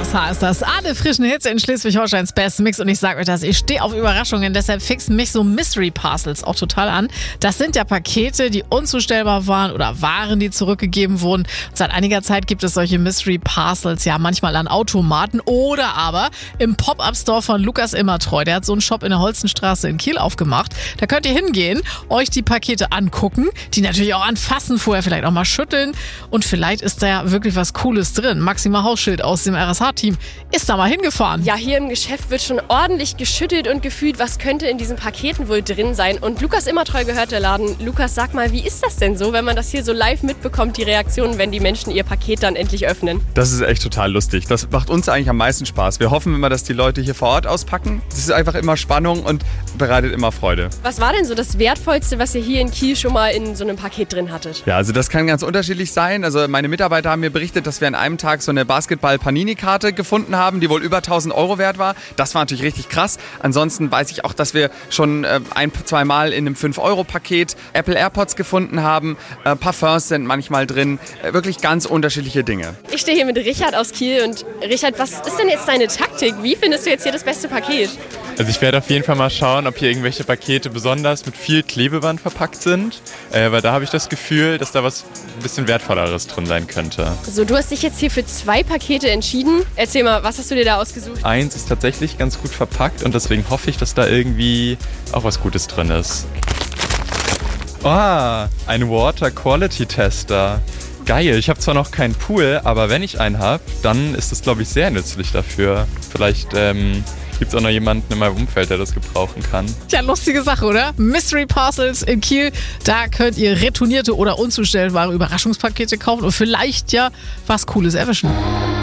RSH ist das. Alle frischen Hits in Schleswig-Holsteins Best Mix. Und ich sage euch das, ich stehe auf Überraschungen. Deshalb fixen mich so Mystery Parcels auch total an. Das sind ja Pakete, die unzustellbar waren oder Waren, die zurückgegeben wurden. Und seit einiger Zeit gibt es solche Mystery Parcels ja manchmal an Automaten oder aber im Pop-Up-Store von Lukas Immertreu. Der hat so einen Shop in der Holzenstraße in Kiel aufgemacht. Da könnt ihr hingehen, euch die Pakete angucken, die natürlich auch anfassen, vorher vielleicht auch mal schütteln. Und vielleicht ist da ja wirklich was Cooles drin. Maxima Hausschild aus dem RSH-Team ist da mal hingefahren. Ja, hier im Geschäft wird schon ordentlich geschüttelt und gefühlt, was könnte in diesen Paketen wohl drin sein. Und Lukas Immertreu gehört der Laden. Lukas, sag mal, wie ist das denn so, wenn man das hier so live mitbekommt, die Reaktionen, wenn die Menschen ihr Paket dann endlich öffnen? Das ist echt total lustig. Das macht uns eigentlich am meisten Spaß. Wir hoffen immer, dass die Leute hier vor Ort auspacken. Das ist einfach immer Spannung und bereitet immer Freude. Was war denn so das Wertvollste, was ihr hier in Kiel schon mal in so einem Paket drin hattet? Ja, also das kann ganz unterschiedlich sein. Also meine Mitarbeiter haben mir berichtet, dass wir an einem Tag so eine Basketball-Panini-Karte gefunden haben, die wohl über 1.000 € wert war. Das war natürlich richtig krass. Ansonsten weiß ich auch, dass wir schon zwei Mal in einem 5-Euro-Paket Apple AirPods gefunden haben. Parfums sind manchmal drin. Wirklich ganz unterschiedliche Dinge. Ich stehe hier mit Richard aus Kiel und Richard, was ist denn jetzt deine Taktik? Wie findest du jetzt hier das beste Paket? Also ich werde auf jeden Fall mal schauen, ob hier irgendwelche Pakete besonders mit viel Klebeband verpackt sind, weil da habe ich das Gefühl, dass da was ein bisschen Wertvolleres drin sein könnte. So, du hast dich jetzt hier für 2 Pakete entschieden. Erzähl mal, was hast du dir da ausgesucht? Eins ist tatsächlich ganz gut verpackt und deswegen hoffe ich, dass da irgendwie auch was Gutes drin ist. Ein Water Quality Tester. Geil, ich habe zwar noch keinen Pool, aber wenn ich einen habe, dann ist das, glaube ich, sehr nützlich dafür. Vielleicht gibt es auch noch jemanden in meinem Umfeld, der das gebrauchen kann. Tja, lustige Sache, oder? Mystery Parcels in Kiel. Da könnt ihr retournierte oder unzustellbare Überraschungspakete kaufen und vielleicht ja was Cooles erwischen.